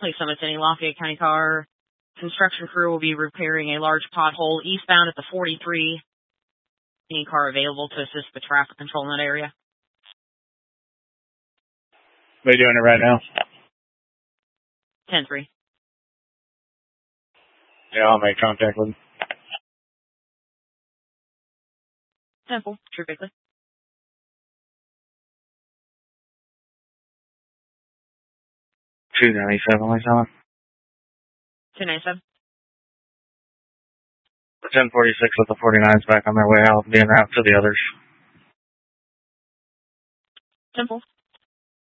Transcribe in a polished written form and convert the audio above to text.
Police Summit City, Lafayette County car. Construction crew will be repairing a large pothole eastbound at the 43. Any car available to assist with traffic control in that area? They're doing it right now. 10-3. Yeah, I'll make contact with them. 10-4. True Bickley. 297, what's on? 297. 1046 with the 49s back on their way out, being route to the others. 10-4.